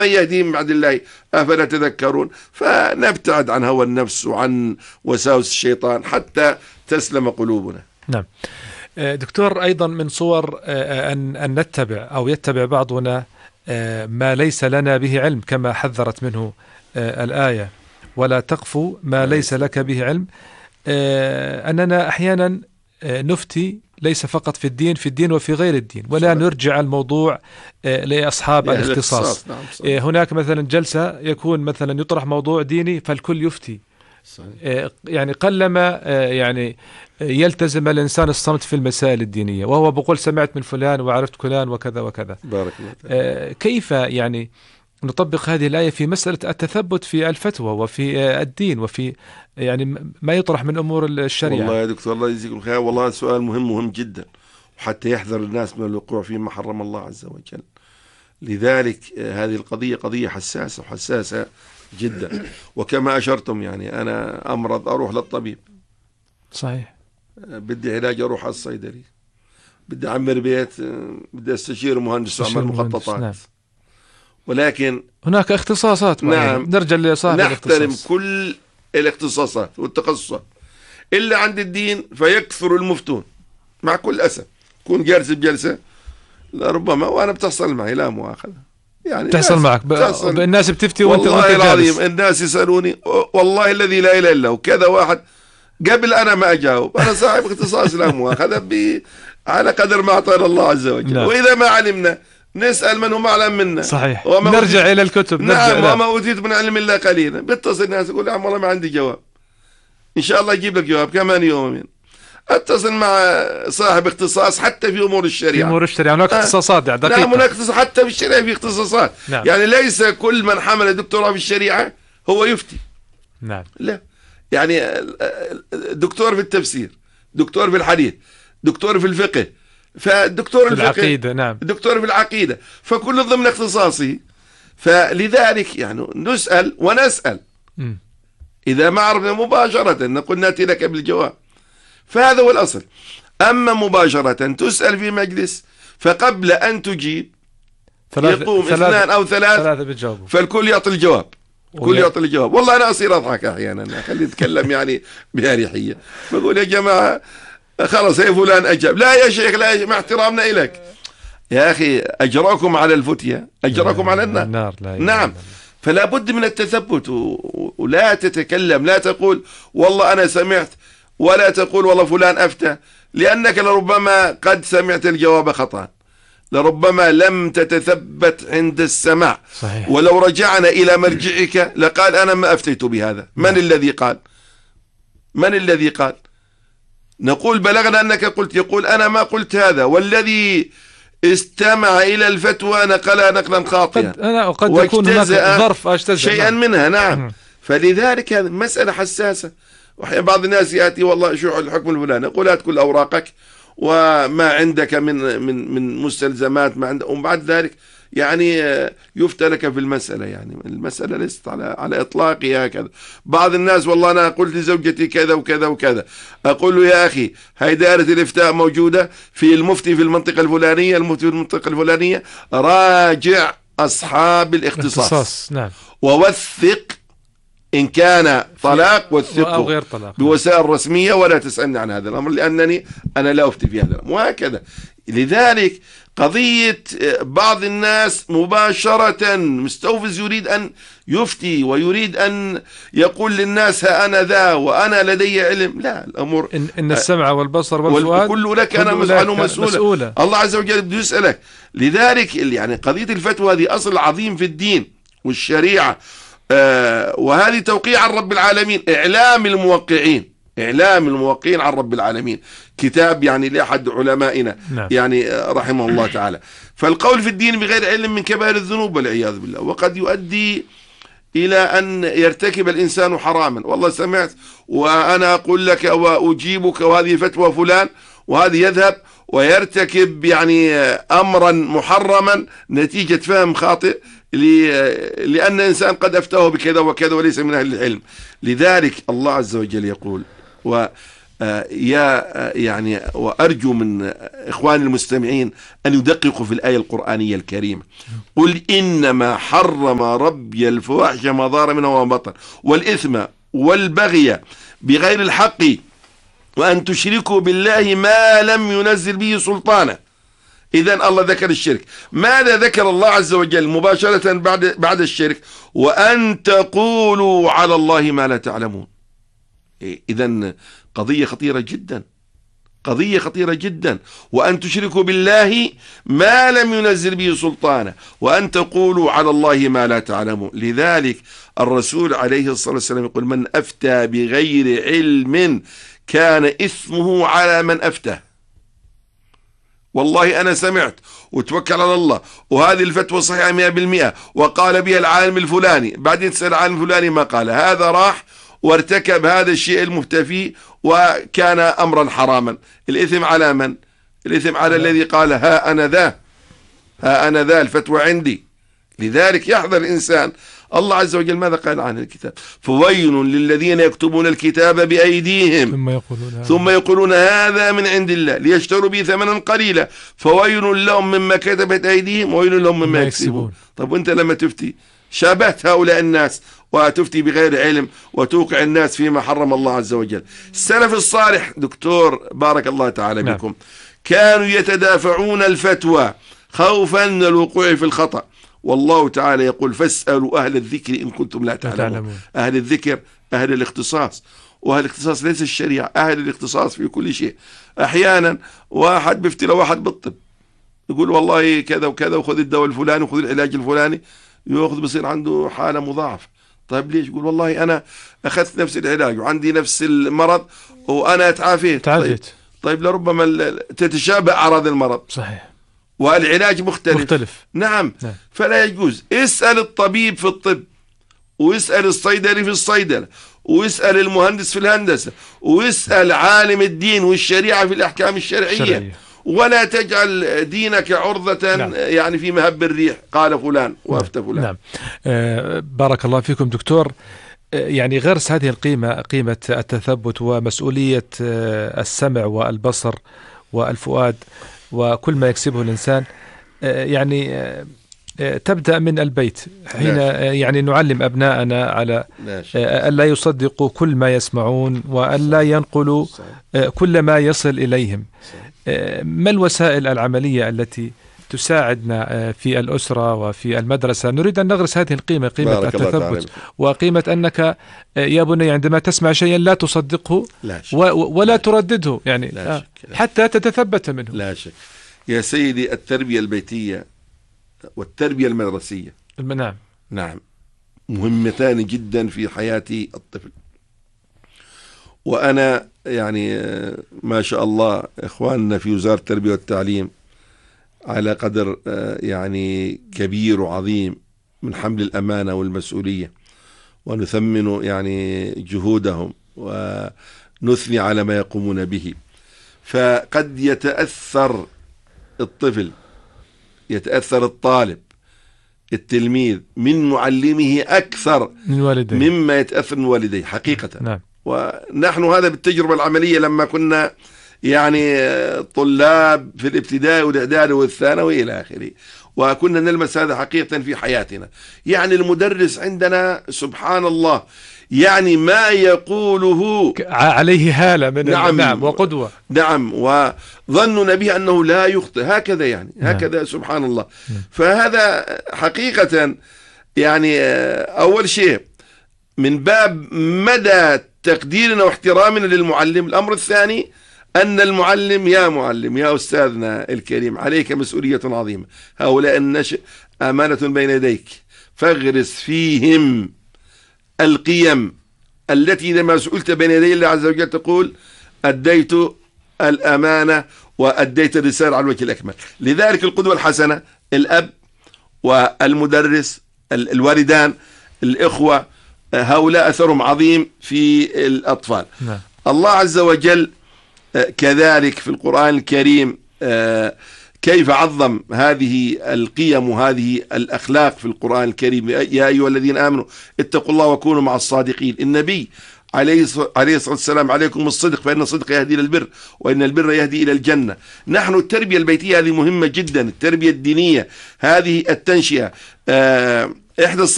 يهديهم من بعد الله أفلا تذكرون. فنبتعد عن هوى النفس وعن وساوس الشيطان حتى تسلم قلوبنا. نعم دكتور، أيضا من صور أن نتبع أو يتبع بعضنا ما ليس لنا به علم، كما حذرت منه الآية ولا تقف ما ليس لك به علم، أننا أحيانا نفتي ليس فقط في الدين وفي غير الدين، ولا نرجع الموضوع لأصحاب الاختصاص. نعم. هناك مثلا جلسة يكون مثلا يطرح موضوع ديني فالكل يفتي. صحيح. يعني قلما يعني يلتزم الإنسان الصمت في المسائل الدينية، وهو بقول سمعت من فلان وعرفت فلان وكذا وكذا. بارك الله. كيف يعني نطبق هذه الآية في مسألة التثبت في الفتوى وفي الدين وفي يعني ما يطرح من أمور الشريعة؟ والله يا دكتور الله يجزيكم الخير، والله سؤال مهم جدا، وحتى يحذر الناس من الوقوع فيما حرم الله عز وجل. لذلك هذه القضية قضية حساسة وحساسة جدا. وكما أشرتم يعني أنا أمرض أروح للطبيب، صحيح، بدي علاج أروح على الصيدلي، بدي أعمر بيت بدي أستشير مهندس وأعمل مخططات. نعم. ولكن هناك اختصاصات. نعم، نرجع لصاحب نحترم كل الاختصاصات والتخصصات إلا عند الدين فيكثر المفتون. مع كل أسف كون جالس بجلسة لربما وأنا بتحصل معي لا مؤاخذة، يعني تحصل معك الناس بتفتي وانت والله العظيم الناس يسألوني والله الذي لا إله إلا هو كذا واحد قبل أنا ما أجاوب، أنا صاحب اختصاص لا مؤاخذة على قدر ما أعطانا الله عز وجل. لا. وإذا ما علمنا نسأل من هو أعلم منا. صحيح. نرجع إلى الكتب. نعم. وما أوتيت من علم الله قليلا. بيتصل الناس يقول يا عم والله ما عندي جواب، إن شاء الله يجيب لك جواب كمان يومين. أتصل مع صاحب اختصاص حتى في أمور الشريعة. في أمور الشريعة هناك اختصاصات دقيقة. نعم هناك اختصاص حتى في الشريعة في اختصاصات. نعم. يعني ليس كل من حمل دكتوراه في الشريعة هو يفتي. نعم. لا، يعني دكتور في التفسير، دكتور في الحديث، دكتور في الفقه، فالدكتور في العقيدة. نعم. دكتور في العقيدة، فكل ضمن اختصاصي. فلذلك يعني نسأل ونسأل. إذا ما عرفنا مباشرة نقول نأتي لك بالجواب، فهذا هو الأصل. أما مباشرة تسأل في مجلس فقبل أن تجيب يقوم اثنان أو ثلاثة فالكل يعطي الجواب. كل يعطي الجواب. والله أنا أصير أضحك أحيانا، أخلي أتكلم يعني بأريحية، بقول يا جماعة خلاص يا فلان أجاب. لا يا شيخ لا، مع احترامنا إليك يا أخي، أجراكم على الفتية أجراكم على النار. نعم. فلا بد من التثبت ولا تتكلم، لا تقول والله أنا سمعت، ولا تقول والله فلان أفتى، لأنك لربما قد سمعت الجواب خطأ، لربما لم تتثبت عند السماع. صحيح. ولو رجعنا إلى مرجعك لقال أنا ما أفتيت بهذا. من الذي قال؟ من الذي قال؟ نقول بلغنا أنك قلت، يقول أنا ما قلت هذا، والذي استمع إلى الفتوى نقلها نقلا خاطئا قد يكون هناك ظرف شيئا منها. نعم. فلذلك هذه مسألة حساسة. وأحيانا بعض الناس يأتي والله شو الحكم الفلاني، نقول هات كل أوراقك وما عندك من مستلزمات ما عندك، وبعد ذلك يعني يفتى لك في المسألة. يعني المسألة ليست على إطلاقها كذا. بعض الناس والله أنا قلت لزوجتي كذا وكذا وكذا، أقول له يا أخي هاي دائرة الإفتاء موجودة في المفتي في المنطقة الفلانية، المفتي في المنطقة الفلانية، راجع أصحاب الاختصاص. نعم. ووثق إن كان طلاق وثقه أو غير طلاق بوسائل رسمية، ولا تسألني عن هذا الأمر لأنني أنا لا أفتي في هذا الأمر، وهكذا. لذلك قضية بعض الناس مباشرة مستوفز يريد أن يفتي ويريد أن يقول للناس ها أنا ذا وأنا لدي علم. لا، الأمر إن السمع والبصر والفؤاد كل لك أنا مسؤولة. الله عز وجل بده يسألك. لذلك يعني قضية الفتوى هذه أصل عظيم في الدين والشريعة، وهذه توقيع عن رب العالمين. إعلام الموقعين عن رب العالمين، كتاب يعني لأحد علمائنا. نعم. يعني رحمه الله تعالى. فالقول في الدين بغير علم من كبائر الذنوب والعياذ بالله، وقد يؤدي إلى أن يرتكب الإنسان حراما. والله سمعت وأنا أقول لك وأجيبك وهذه فتوى فلان، وهذه يذهب ويرتكب يعني أمرا محرما نتيجة فهم خاطئ لأن إنسان قد أفتاه بكذا وكذا وليس من أهل العلم. لذلك الله عز وجل يقول يعني وأرجو من إخواني المستمعين أن يدققوا في الآية القرآنية الكريمة. قل إنما حرم ربي الفواحش ما ظهر منها وما بطن والإثم والبغي بغير الحق وأن تشركوا بالله ما لم ينزل به سلطانا. إذن الله ذكر الشرك. ماذا ذكر الله عز وجل مباشرة بعد الشرك؟ وأن تقولوا على الله ما لا تعلمون. إذن قضية خطيرة جدا، قضية خطيرة جدا. وأن تشركوا بالله ما لم ينزل به سلطانا وأن تقولوا على الله ما لا تعلمون. لذلك الرسول عليه الصلاة والسلام يقول: من أفتى بغير علم كان إثمه على من أفتاه. والله أنا سمعت وتوكل على الله وهذه الفتوى صحيحة 100% وقال بها العالم الفلاني، بعدين تسأل العالم الفلاني ما قال، هذا راح وارتكب هذا الشيء المفتى فيه وكان أمرا حراما. الإثم على من؟ الإثم على الذي قال ها أنا ذا الفتوى عندي. لذلك يحذر الإنسان. الله عز وجل ماذا قال عن الكتاب؟ فويل للذين يكتبون الكتاب بأيديهم ثم يقولون هذا من عند الله ليشتروا به ثمنا قليلا فويل لهم مما كتبت أيديهم وويل لهم مما يكسبون. طب وانت لما تفتي شابهت هؤلاء الناس وتفتي بغير علم وتوقع الناس فيما حرم الله عز وجل. السلف الصالح دكتور بارك الله تعالى بكم كانوا يتدافعون الفتوى خوفا من الوقوع في الخطأ. والله تعالى يقول: فاسألوا أهل الذكر إن كنتم لا تعلمون. أهل الذكر أهل الاختصاص، وأهل الاختصاص ليس الشريعة، أهل الاختصاص في كل شيء. أحيانا واحد بيفتي لواحد بالطب يقول والله كذا وكذا وخذ الدواء الفلاني وخذ العلاج الفلاني، يأخذ بصير عنده حالة مضاعفة. طيب ليش؟ يقول والله أنا أخذت نفس العلاج وعندي نفس المرض وأنا تعافيت. طيب لربما تتشابه أعراض المرض. صحيح. والعلاج مختلف. نعم. فلا يجوز. اسأل الطبيب في الطب واسأل الصيدلي في الصيدلة واسأل المهندس في الهندسة واسأل عالم الدين والشريعة في الأحكام الشرعية. ولا تجعل دينك عرضة يعني في مهب الريح قال فلان وافتى فلان. نعم. بارك الله فيكم دكتور. يعني غرس هذه القيمة، قيمة التثبت ومسؤولية السمع والبصر والفؤاد وكل ما يكسبه الإنسان، يعني تبدأ من البيت حين يعني نعلم أبناءنا على ألا يصدقوا كل ما يسمعون وألا ينقلوا كل ما يصل إليهم. ما الوسائل العملية التي تساعدنا في الأسرة وفي المدرسة؟ نريد أن نغرس هذه القيمة، قيمة التثبت وقيمة أنك يا بني عندما تسمع شيئا لا تصدقه ولا تردده، يعني حتى تتثبت منه. لا شك يا سيدي. التربية البيتية والتربية المدرسية نعم مهمتان جدا في حياة الطفل. وأنا يعني ما شاء الله إخواننا في وزارة التربية والتعليم على قدر يعني كبير وعظيم من حمل الأمانة والمسؤولية، ونثمن يعني جهودهم ونثني على ما يقومون به. فقد يتأثر الطفل، يتأثر الطالب التلميذ من معلمه أكثر من والديه مما يتأثر من والديه حقيقة. نعم. ونحن هذا بالتجربة العملية لما كنا يعني طلاب في الابتدائي والإعدادي والثانوي إلى آخره، وكنا نلمس هذا حقيقة في حياتنا. يعني المدرس عندنا سبحان الله يعني ما يقوله عليه هالة من نعم وقدوة. نعم، وظننا به أنه لا يخطئ هكذا، يعني هكذا سبحان الله. فهذا حقيقة يعني أول شيء من باب مدى تقديرنا واحترامنا للمعلم. الأمر الثاني أن المعلم يا معلم يا أستاذنا الكريم عليك مسؤولية عظيمة. هؤلاء النشء أمانة بين يديك، فاغرس فيهم القيم التي إذا ما سئلت بين يدي الله عز وجل تقول أديت الأمانة وأديت الرسالة على الوجه الأكمل. لذلك القدوة الحسنة الأب والمدرس، الوالدان، الإخوة، هؤلاء أثرهم عظيم في الأطفال. الله عز وجل كذلك في القرآن الكريم كيف عظم هذه القيم وهذه الأخلاق في القرآن الكريم. يا أيها الذين آمنوا اتقوا الله وكونوا مع الصادقين. النبي عليه الصلاة والسلام: عليكم الصدق فإن الصدق يهدي إلى البر وإن البر يهدي إلى الجنة. نحن التربية البيتية هذه مهمة جدا، التربية الدينية، هذه التنشئة. إحدى